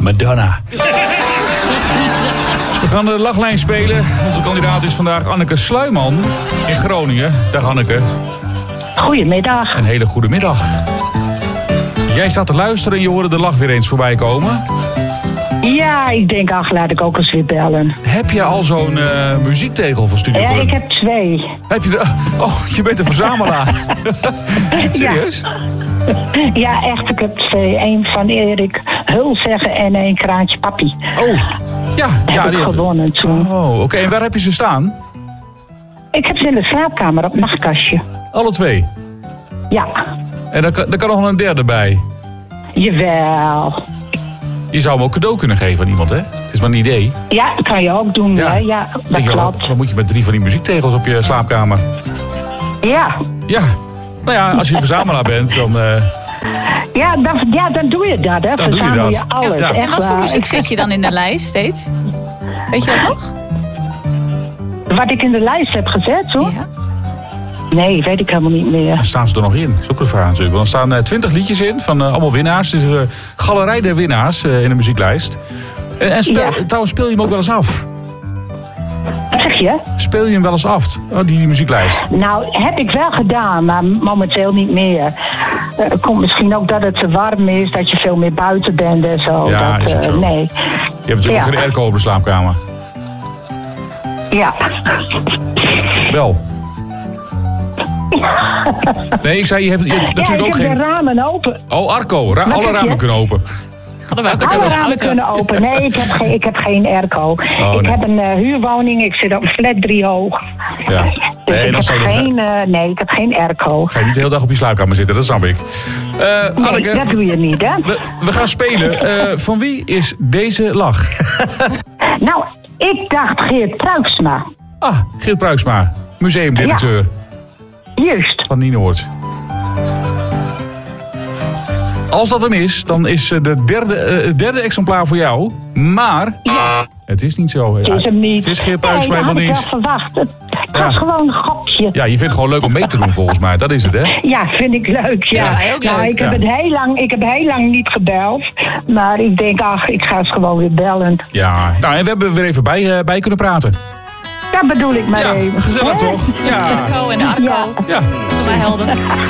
Madonna. We gaan de lachlijn spelen. Onze kandidaat is vandaag Anneke Sluiman in Groningen. Dag Anneke. Goedemiddag. Een hele goede middag. Jij staat te luisteren en je hoorde de lach weer eens voorbij komen. Ja, ik denk, laat ik ook eens weer bellen. Heb je al zo'n muziektegel van Studio Ja, Groen? ik heb 2. Heb je je bent een verzamelaar. Serieus? Ja, echt, ik heb 2. 1 van Erik Hulzeggen en 1 Kraantje Papi. Oh, ja. Heb ik gewonnen toen. Oh, oké. En waar heb je ze staan? Ik heb ze in de slaapkamer op het nachtkastje. Alle 2? Ja. En er kan nog een derde bij. Jawel. Je zou hem ook cadeau kunnen geven aan iemand, hè? Het is maar een idee. Ja, dat kan je ook doen, hè? Ja, dat klopt. Wat moet je met 3 van die muziektegels op je slaapkamer? Ja. Ja. Nou ja, als je verzamelaar bent, dan... Dan doe je dat, hè? Dan doe je dat. Je alles. Ja. Echt En wat voor waar. muziek zet je dan in de lijst steeds? Weet je dat nog? Wat ik in de lijst heb gezet, hoor? Ja. Nee, weet ik helemaal niet meer. Dan staan ze er nog in. Dat is ook een vraag natuurlijk. Want er staan 20 liedjes in van allemaal winnaars. Het is een galerij der winnaars in de muzieklijst. Trouwens, speel je hem ook wel eens af? Wat zeg je? Speel je hem wel eens af, die muzieklijst? Nou, heb ik wel gedaan, maar momenteel niet meer. Komt misschien ook dat het te warm is, dat je veel meer buiten bent en zo. Ja, dat, is ook zo. Nee. Je hebt natuurlijk ook geen airco op de slaapkamer. Ja. Wel. Nee, ik zei, je hebt natuurlijk ook ik heb geen... de ramen open. Oh, Arco. Alle ramen kunnen open. Hadden wij ook Alle een ramen auto. kunnen open. Nee, ik heb geen airco. Oh, ik nee. heb een huurwoning, ik zit op flat 3 hoog. Ja. Dus Nee, ik, dan heb zou dat... ik heb geen airco. Ga je niet de hele dag op je slaapkamer zitten, dat snap ik. Nee, Anneke, dat doe je niet, hè? we gaan spelen. Van wie is deze lach? Nou, ik dacht Geert Pruiksma. Ah, Geert Pruiksma, museumdirecteur Juist. van Nienoord. Als dat hem is, dan is de derde exemplaar voor jou. Maar het is niet zo. Het is hem niet. Het is Geert Pruiksma dat helemaal had ik niet. wel verwacht. Het was gewoon een gokje. Ja, je vindt het gewoon leuk om mee te doen volgens mij. Dat is het, hè? Ja, vind ik leuk. Ja, Ja, wij ook nou, leuk. ik heb heel lang niet gebeld. Maar ik denk, ik ga eens gewoon weer bellen. Ja. Nou, en we hebben weer even bij kunnen praten. Dat bedoel ik maar Ja, even. gezellig Hè? toch? Ja. Arco en Arco. Ja, Mijn helden.